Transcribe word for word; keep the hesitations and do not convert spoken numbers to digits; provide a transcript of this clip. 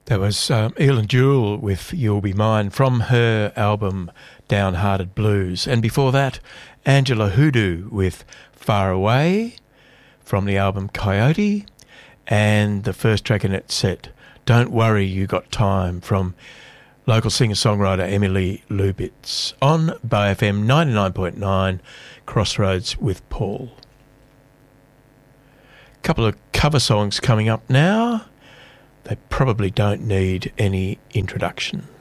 That was um, Elin Jewell with You'll Be Mine from her album Downhearted Blues. And before that, Angela Hoodoo with Far Away from the album Coyote. And the first track in that set, Don't Worry You Got Time, from local singer-songwriter Emily Lubitz on Bow F M ninety-nine point nine, Crossroads with Paul. A couple of cover songs coming up now. They probably don't need any introduction.